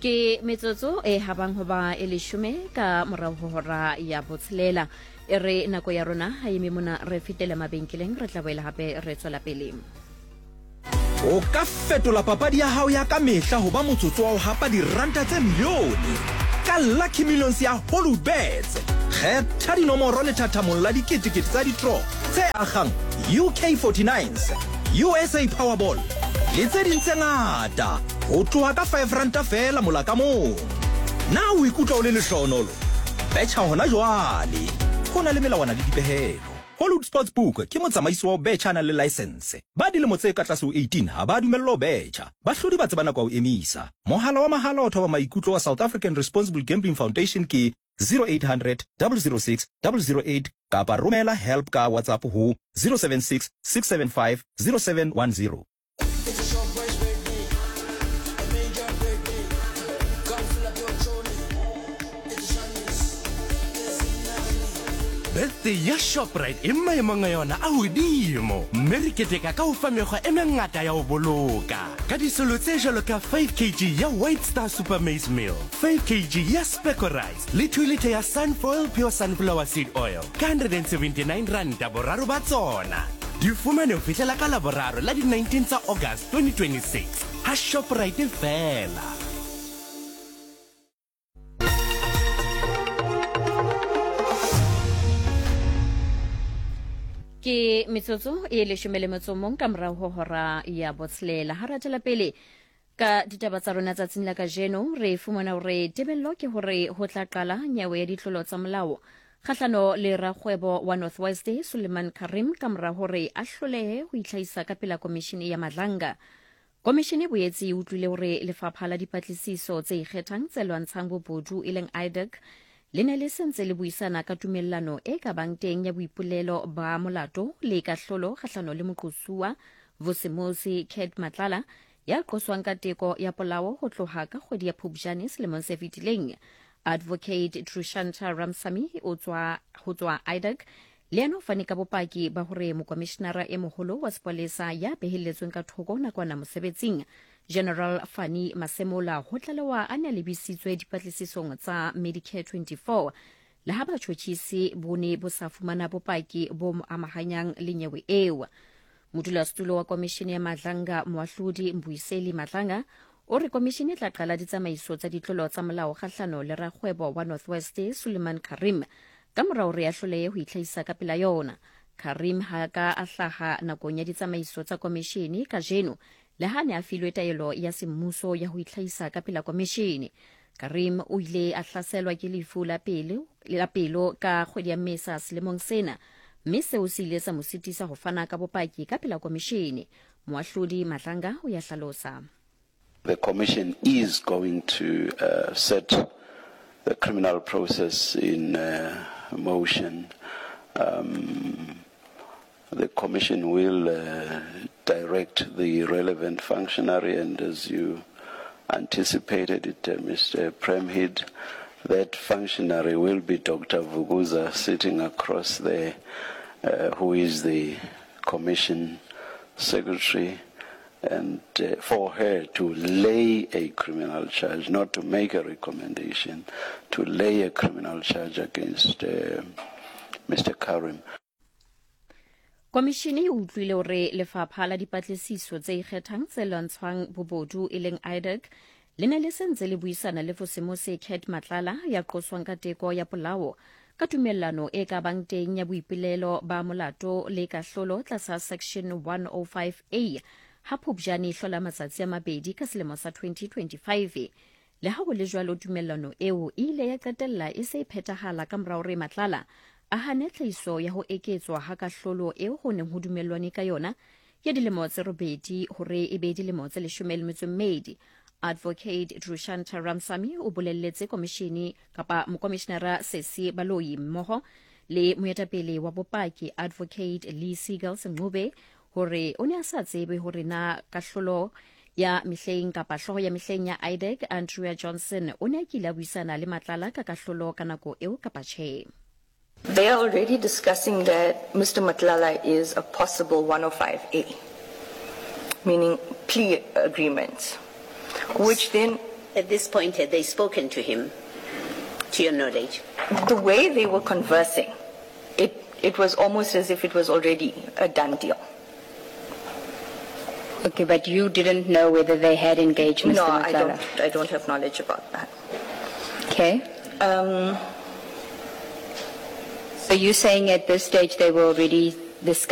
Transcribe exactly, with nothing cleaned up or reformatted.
Ke metsotso e habang hoba e leshume ka morao ho hora ya botshelela e re nako ya rona ha eme mona re fetela mabenkeleng re tla boela hape re tswela pele. O ka fetola papadi ya hao ya ka mehla ho ba motsotso wa ho hapa diranta tse milione ka Lucky Millions ya Holubets. Kgetha dinomoro le thathamong la diketekete tsa di-draw tse akgang U K forty-nines, U S A Powerball le tse ding tse ngata ho tloha ka five ranta fela mola ka moo. Na o ikutlwa o le lehlohonolo? Betjha hona jwale. Ho na le melawana le dipehelo. Hollywood Sportsbook ke motsamaisi wa betjha na le license. Ba dilemo tse ka tlase ho eighteen ha ba dumellwa ho betjha. Bahlodi ba tseba nako ho emisa. Mohala wa mahala o thoba maikutlo wa South African Responsible Gambling Foundation ke zero eight hundred, zero zero six, zero zero eight kapa romela help ka WhatsApp ho zero seven six, six seven five, zero seven one zero. Birthday ya Shoprite e maemong a yona a hodimo. Mme re keteka ka ho fa mekgwa e mengata ya ho boloka. Ka disolo tse jwalo ka five kilograms ya White Star Super Maize Meal, five kilograms ya Speckle Rice, le two litre ya Sunfoil Pure Sunflower Seed Oil, ka one hundred seventy-nine rand boraro ba tsona. Di fumane ho fihlela ka laboraro la di nineteen tsa August twenty twenty-six. Ha Shoprite fela. Ke metsotso e leshome le metso mong ka morao ho hora ya botshelela ha re tla pele ka ditaba tsa rona tsatsing la kajeno re fumana hore tebello ke hore ho tla qala nyawe ya ditlolo tsa molao kgahlano le rakgwebo wa North West Suleiman Karim ka morao hore a hlolehe ho itlhaisa ka pela komishini ya Madlanga. Komishini boetse e utlwile hore lefapha la dipatlisiso tse ikgethang tse lwantshang bobodu e leng I D E C le ne le sentse le buisana ka tumellano e ka bang teng ya boipolelo ba molato le kahlolo kgahlano le moqosuwa Vusimuzi Kate Matlala ya qoswang ka teko ya polao ho tloha ka kgwedi ya Phupjane selemong se fetileng. Advocate Trushanta Ramsamy o tswa ho tswa I D E C le yena o fane ka bopaki ba hore mokomishenara e moholo wa sepolesa ya behelletsweng ka thoko nakwana mosebetsing General Fani Masemola ho tlalewa a ne le bisitswe dipatlisisong tsa Medicare twenty-four le ha batjhotjhisi bo ne bo sa fumana bopaki bo mo amahanyang le nyewe eo. Modulasetulo wa komishini ya Madlanga Moahlodi Mbuyiseli Madlanga o re komishini e tla qala ditsamaiso tsa ditlolo tsa molao kgahlano le rakgwebo wa North West Suleiman Karim ka morao re a hlolehe ho itlhaisa ka pela yona. Karim ha ka a hlaha nakong ya ditsamaiso tsa komishini ka jeno le ha ne a filwe taelo ya semmuso ya ho itlhaisa ka pela komishini. Karim o ile a hlaselwa ke lefu la pele la pelo ka kgwedi ya Mmesa selemong sena mme seo se ile sa mo sitisa ho fana ka bopaki ka pela komishini. Moahlodi Madlanga o ya hlalosa. The commission is going to uh, set the criminal process in uh, motion. Um, the commission will uh, direct the relevant functionary, and as you anticipated it, uh, Mister Premhid, that functionary will be Doctor Vuguza sitting across there, uh, who is the commission secretary, and uh, for her to lay a criminal charge, not to make a recommendation, to lay a criminal charge against uh, Mister Karim. Komishini e utlwile hore lefapha la dipatlisiso tse ikgethang tse lwantshwang bobodu e leng I D E C le ne le sentse le buisana le Vusimuzi Kate Matlala ya qoswang ka teko ya polao ka tumellano e ka bang teng ya boipolelo ba molato le kahlolo tlasa section one oh five A ha Phupjane hlola matsatsi a mabedi ka selemo sa twenty twenty-five. Le ha ho le jwalo tumellano eo e ile ya qetella e se phethahala ka morao re Matlala a hane tlhahiso ya ho eketswa ha kahlolo eo ho neng ho dumellwane ka yona ya dilemo tse robedi hore e be dilemo tse leshome le metso e mmedi. Advocate Trushanta Ramsamy o bolelletse komishini kapa mokomishenara Sesi Baloyi mmoho le moetapele wa bopaki Advocate Lee Seagal Sengube hore o ne a sa tsebe hore na kahlolo ya mehleng kapa hloho ya mehleng ya I D E C Andrea Johnson o ne a kile a buisana le Matlala ka kahlolo ka nako eo kapa tjhe. They are already discussing that Mister Matlala is a possible one oh five A, meaning plea agreement, which then At this point, had they spoken to him, to your knowledge? The way they were conversing, it, it was almost as if it was already a done deal. Okay, but you didn't know whether they had engaged Mister No, Matlala? I don't, I don't have knowledge about that. Okay. Um, So you're saying at this stage they were already discussing